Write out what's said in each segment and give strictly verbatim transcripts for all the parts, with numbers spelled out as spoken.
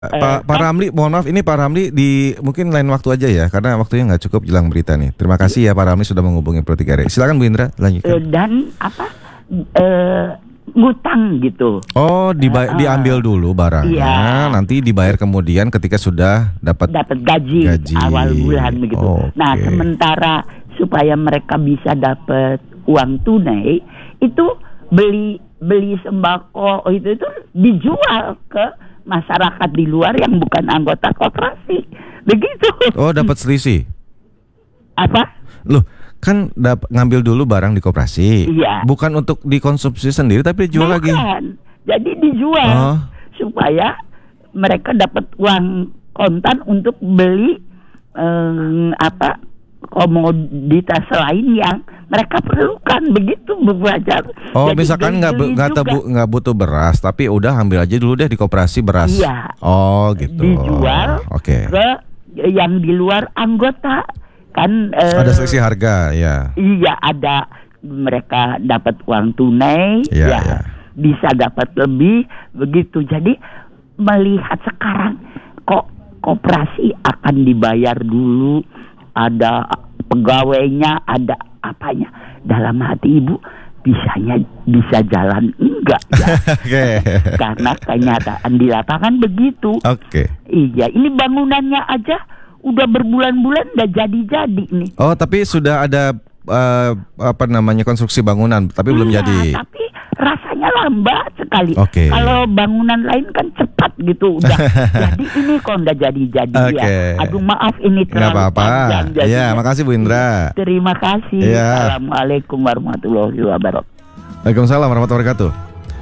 Eh, Pak Pak kan? Ramli, mohon maaf ini Pak Ramli di mungkin lain waktu aja ya, karena waktunya nggak cukup jelang berita nih. Terima kasih ya Pak Ramli sudah menghubungi Pro tiga R. Silakan Bu Indra Eh, lanjutkan. dan apa eh, ngutang gitu. Oh, diba- Eh, eh, diambil dulu barangnya, iya. nanti dibayar kemudian ketika sudah dapat dapat gaji, gaji. awal bulan begitu. Oh, Nah, oke. sementara supaya mereka bisa dapat uang tunai itu beli beli sembako itu itu dijual ke masyarakat di luar yang bukan anggota koperasi. Begitu. Oh, dapat selisih. Apa? Loh, kan dap- ngambil dulu barang di koperasi. Iya. Bukan untuk dikonsumsi sendiri tapi dijual lagi. Bukan. Jadi dijual Oh. supaya mereka dapat uang kontan untuk beli eh, apa komoditas lain yang mereka perlukan, begitu Bu Fajar. Oh, Jadi misalkan nggak bu- beli nggak juga. tebu- nggak butuh beras, tapi udah ambil aja dulu deh di koperasi beras. Iya. Oh, gitu. Dijual Oke. ke yang di luar anggota kan. eh, Ada selisih harga, ya. Iya, ada mereka dapat uang tunai, Iya, ya iya. bisa dapat lebih begitu. Jadi melihat sekarang kok koperasi akan dibayar dulu, ada pegawainya, ada apanya. Dalam hati ibu bisanya bisa jalan enggak ya? Oke. Karena kenyataan di lapangan begitu. Oke. Iya, ini bangunannya aja udah berbulan-bulan udah jadi-jadi nih. Oh, tapi sudah ada eh, apa namanya konstruksi bangunan, tapi belum Iya, jadi. tapi rasanya lambat sekali. Oke. Kalau bangunan lain kan cepat gitu udah. Jadi ini kok udah jadi-jadi Oke. ya. Aduh maaf ini Nggak terlalu apa-apa. panjang jadinya. Iya, makasih Bu Indra. Terima kasih. Iya. Assalamualaikum warahmatullahi wabarakatuh. Waalaikumsalam warahmatullahi wabarakatuh.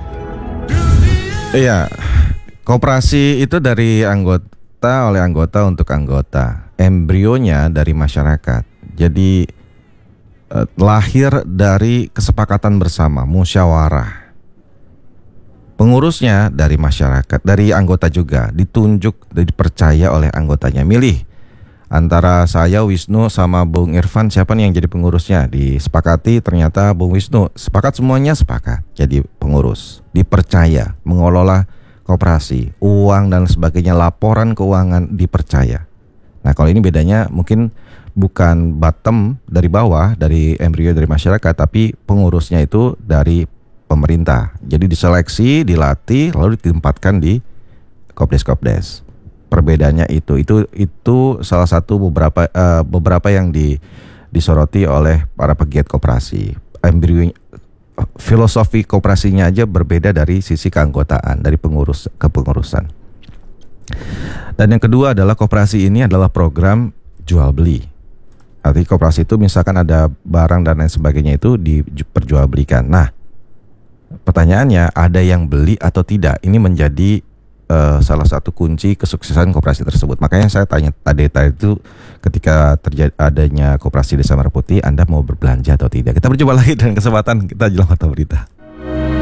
Iya, koperasi itu dari anggota oleh anggota untuk anggota. Embrionya dari masyarakat. Jadi eh, lahir dari kesepakatan bersama, musyawarah. Pengurusnya dari masyarakat, dari anggota juga, ditunjuk, dipercaya oleh anggotanya. Milih antara saya, Wisnu, sama Bung Irfan, siapa nih yang jadi pengurusnya? Disepakati, ternyata Bung Wisnu sepakat, semuanya sepakat jadi pengurus, dipercaya mengelola koperasi, uang dan sebagainya, laporan keuangan dipercaya. Nah, kalau ini bedanya mungkin bukan bottom dari bawah, dari embrio dari masyarakat, tapi pengurusnya itu dari pemerintah. Jadi diseleksi, dilatih, lalu ditempatkan di kopdes-kopdes. Perbedaannya itu, itu itu salah satu beberapa uh, beberapa yang di, disoroti oleh para pegiat koperasi. Embrio, filosofi koperasinya aja berbeda dari sisi keanggotaan, dari pengurus ke pengurusan. Dan yang kedua adalah koperasi ini adalah program jual beli. Arti koperasi itu misalkan ada barang dan lain sebagainya itu diperjualbelikan. Nah, pertanyaannya ada yang beli atau tidak? Ini menjadi uh, salah satu kunci kesuksesan koperasi tersebut. Makanya saya tanya tadi tadi itu ketika terjadi adanya koperasi Desa Merah Putih, Anda mau berbelanja atau tidak? Kita berjumpa lagi dengan kesempatan kita jelang waktu berita.